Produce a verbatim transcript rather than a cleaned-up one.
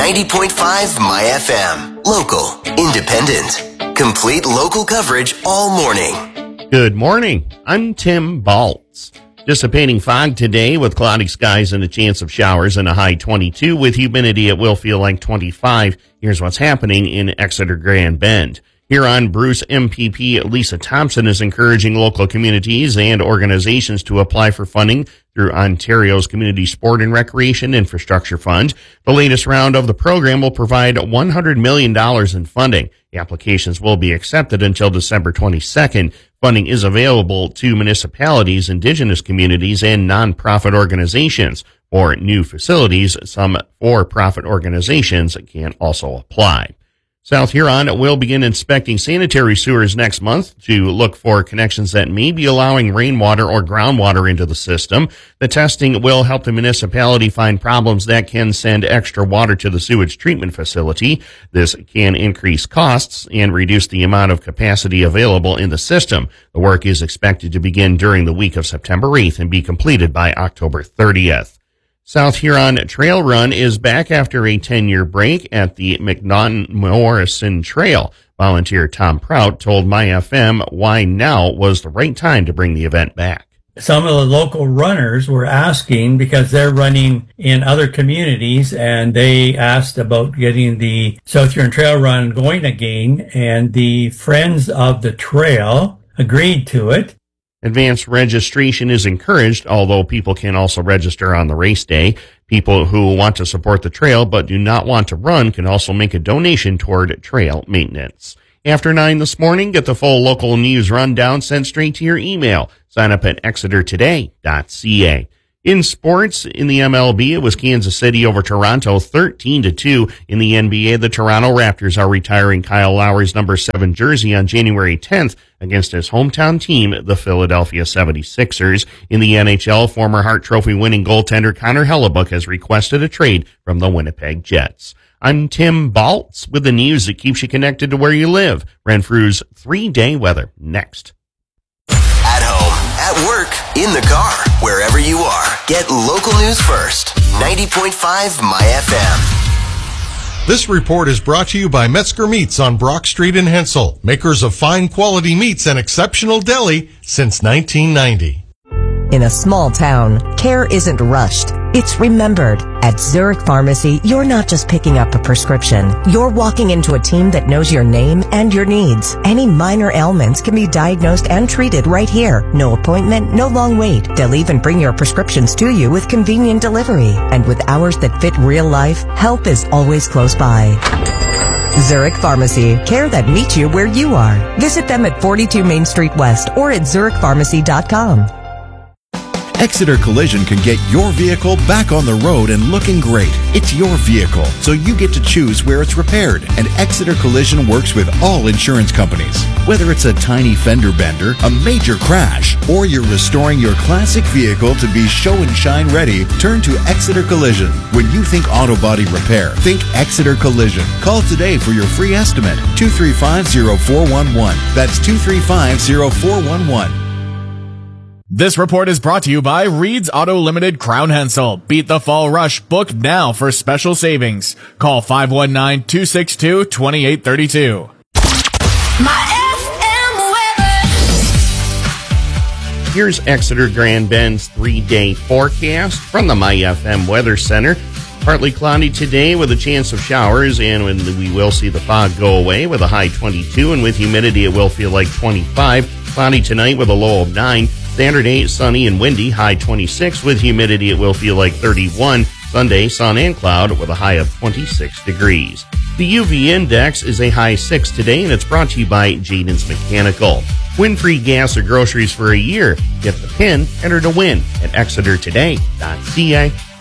ninety point five My F M. Local, independent, complete local coverage all morning. Good morning. I'm Tim Baltz. Dissipating fog today with cloudy skies and a chance of showers and a high twenty-two with humidity it will feel like twenty-five. Here's what's happening in Exeter Grand Bend. Here on Bruce, M P P Lisa Thompson is encouraging local communities and organizations to apply for funding through Ontario's Community Sport and Recreation Infrastructure Fund. The latest round of the program will provide one hundred million dollars in funding. The applications will be accepted until December twenty-second. Funding is available to municipalities, indigenous communities, and nonprofit organizations. For new facilities, some for-profit organizations can also apply. South Huron will begin inspecting sanitary sewers next month to look for connections that may be allowing rainwater or groundwater into the system. The testing will help the municipality find problems that can send extra water to the sewage treatment facility. This can increase costs and reduce the amount of capacity available in the system. The work is expected to begin during the week of September eighth and be completed by October thirtieth. South Huron Trail Run is back after a ten-year break at the McNaughton-Morrison Trail. Volunteer Tom Prout told My F M why now was the right time to bring the event back. Some of the local runners were asking because they're running in other communities, and they asked about getting the South Huron Trail Run going again, and the Friends of the Trail agreed to it. Advanced registration is encouraged, although people can also register on the race day. People who want to support the trail but do not want to run can also make a donation toward trail maintenance. After nine this morning, get the full local news rundown sent straight to your email. Sign up at exeter today dot c a. In sports, in the M L B, it was Kansas City over Toronto, thirteen to two. In the N B A, the Toronto Raptors are retiring Kyle Lowry's number seven jersey on January tenth against his hometown team, the Philadelphia seventy-sixers. In the N H L, former Hart Trophy winning goaltender Connor Hellebuyck has requested a trade from the Winnipeg Jets. I'm Tim Baltz with the news that keeps you connected to where you live. Renfrew's three-day weather next. At home, at work, in the car, wherever you are, get local news first. ninety point five My F M. This report is brought to you by Metzger Meats on Brock Street in Hensel, makers of fine quality meats and exceptional deli since nineteen ninety. In a small town, care isn't rushed. It's remembered. At Zurich Pharmacy, you're not just picking up a prescription. You're walking into a team that knows your name and your needs. Any minor ailments can be diagnosed and treated right here. No appointment, no long wait. They'll even bring your prescriptions to you with convenient delivery. And with hours that fit real life, help is always close by. Zurich Pharmacy, care that meets you where you are. Visit them at forty-two Main Street West or at zurich pharmacy dot com. Exeter Collision can get your vehicle back on the road and looking great. It's your vehicle, so you get to choose where it's repaired. And Exeter Collision works with all insurance companies. Whether it's a tiny fender bender, a major crash, or you're restoring your classic vehicle to be show and shine ready, turn to Exeter Collision. When you think auto body repair, think Exeter Collision. Call today for your free estimate. two three five, zero four one one. That's two three five, zero four one one. This report is brought to you by Reed's Auto Limited Crown Hensel. Beat the fall rush. Book now for special savings. Call five one nine, two six two, two eight three two. My F M weather. Here's Exeter Grand Bend's three-day forecast from the My F M Weather Center. Partly cloudy today with a chance of showers, and when we will see the fog go away with a high twenty-two, and with humidity it will feel like twenty-five. Cloudy tonight with a low of nine. Saturday, sunny and windy, high twenty-six. With humidity, it will feel like thirty-one. Sunday, sun and cloud with a high of twenty-six degrees. The U V index is a high six today, and it's brought to you by Jaden's Mechanical. Win free gas or groceries for a year. Get the pin, enter to win at exeter today dot c a.